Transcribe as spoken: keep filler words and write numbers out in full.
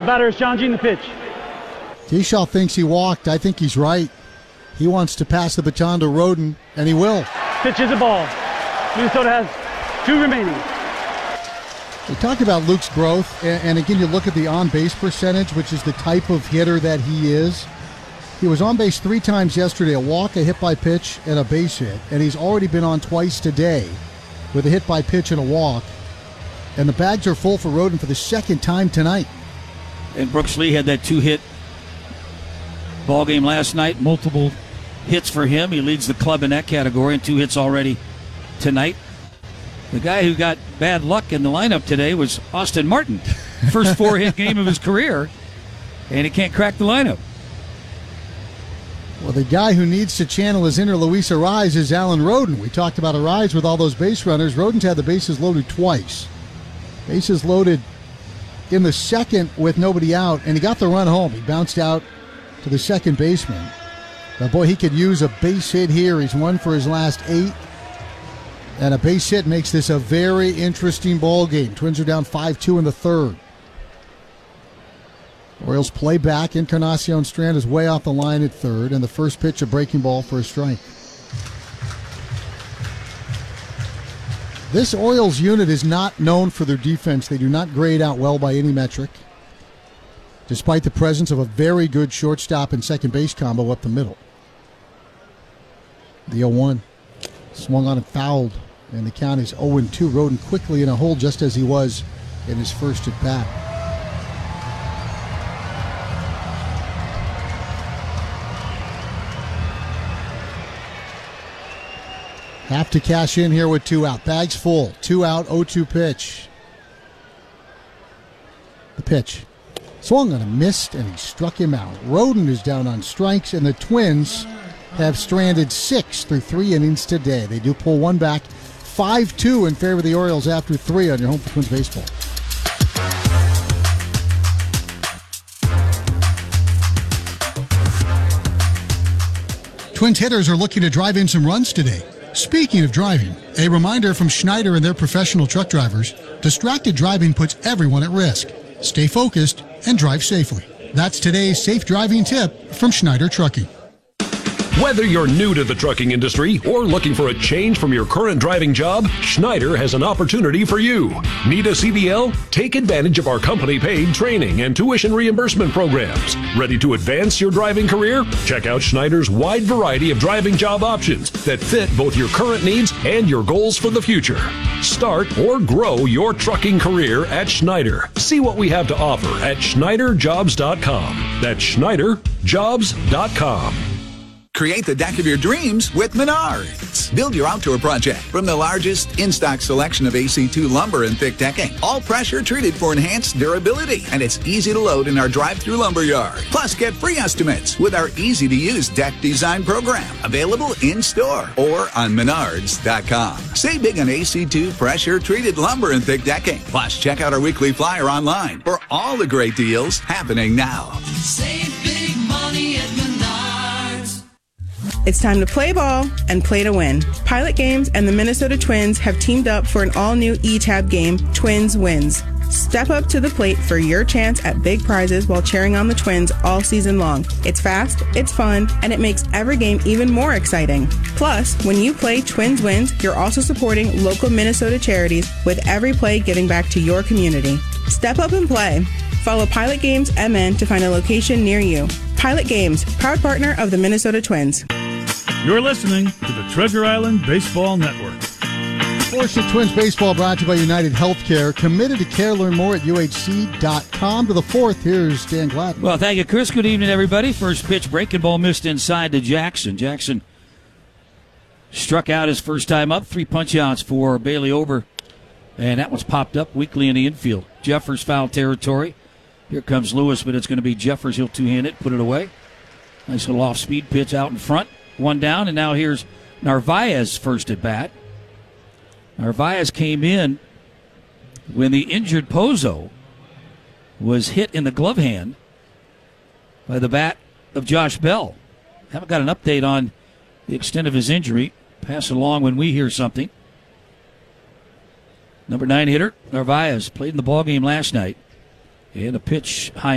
batter is challenging the pitch. Kershaw thinks he walked. I think he's right. He wants to pass the baton to Roden, and he will. Pitch is a ball. Minnesota has two remaining. We talked about Luke's growth, and, and again, you look at the on-base percentage, which is the type of hitter that he is. He was on base three times yesterday, a walk, a hit by pitch, and a base hit. And he's already been on twice today with a hit by pitch and a walk. And the bags are full for Roden for the second time tonight. And Brooks Lee had that two-hit ball game last night, multiple hits for him. He leads the club in that category, and two hits already tonight. The guy who got bad luck in the lineup today was Austin Martin. First four-hit game of his career, and he can't crack the lineup. Well, the guy who needs to channel his inner Luis Arraez is Alan Roden. We talked about Arraez with all those base runners. Roden's had the bases loaded twice. Bases loaded in the second with nobody out, and he got the run home. He bounced out to the second baseman. But boy, he could use a base hit here. He's one for his last eight. And a base hit makes this a very interesting ball game. Twins are down five two in the third. Orioles play back. Encarnacion Strand is way off the line at third. And the first pitch, a breaking ball for a strike. This Orioles unit is not known for their defense. They do not grade out well by any metric, despite the presence of a very good shortstop and second base combo up the middle. The oh one. Swung on and fouled. And the count is oh and two. Roden quickly in a hole just as he was in his first at bat. Have to cash in here with two out. Bags full. Two out, oh two pitch. The pitch. Swung on a missed, and he struck him out. Roden is down on strikes, and the Twins have stranded six through three innings today. They do pull one back. five two in favor of the Orioles after three on your home for Twins baseball. Twins hitters are looking to drive in some runs today. Speaking of driving, a reminder from Schneider and their professional truck drivers: distracted driving puts everyone at risk. Stay focused and drive safely. That's today's safe driving tip from Schneider Trucking. Whether you're new to the trucking industry or looking for a change from your current driving job, Schneider has an opportunity for you. Need a C D L? Take advantage of our company-paid training and tuition reimbursement programs. Ready to advance your driving career? Check out Schneider's wide variety of driving job options that fit both your current needs and your goals for the future. Start or grow your trucking career at Schneider. See what we have to offer at Schneider Jobs dot com. That's Schneider Jobs dot com. Create the deck of your dreams with Menards. Build your outdoor project from the largest in-stock selection of A C two lumber and thick decking. All pressure treated for enhanced durability. And it's easy to load in our drive-through lumber yard. Plus, get free estimates with our easy-to-use deck design program. Available in-store or on Menards dot com. Save big on A C two pressure-treated lumber and thick decking. Plus, check out our weekly flyer online for all the great deals happening now. Save big money at Menards. It's time to play ball and play to win. Pilot Games and the Minnesota Twins have teamed up for an all-new E-Tab game, Twins Wins. Step up to the plate for your chance at big prizes while cheering on the Twins all season long. It's fast, it's fun, and it makes every game even more exciting. Plus, when you play Twins Wins, you're also supporting local Minnesota charities, with every play giving back to your community. Step up and play. Follow Pilot Games M N to find a location near you. Pilot Games, proud partner of the Minnesota Twins. You're listening to the Treasure Island Baseball Network. Portion Twins baseball brought to you by United Healthcare. Committed to care. Learn more at U H C dot com. To the fourth, here's Dan Gladden. Well, thank you, Chris. Good evening, everybody. First pitch, breaking ball missed inside to Jackson. Jackson struck out his first time up. Three punch outs for Bailey Ober. And that one's popped up weakly in the infield. Jeffers foul territory. Here comes Lewis, but it's going to be Jeffers. He'll two-hand it, put it away. Nice little off-speed pitch out in front. One down, and now here's Narvaez first at bat. Narvaez came in when the injured Pozo was hit in the glove hand by the bat of Josh Bell. Haven't got an update on the extent of his injury. Pass it along when we hear something. Number nine hitter, Narvaez, played in the ballgame last night. And a pitch high